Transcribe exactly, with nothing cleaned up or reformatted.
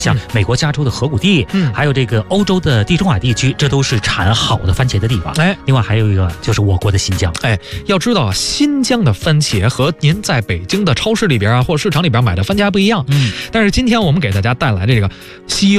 像美国加州的河谷地，嗯，还有这个欧洲的地中海地区，这都是产好的番茄的地方。哎，另外还有一个就是我国的新疆。 哎，要知道啊，新疆的番茄和您在北京的超市里边啊或者市场里边买的番茄还不一样。嗯，但是今天我们给大家带来的这个西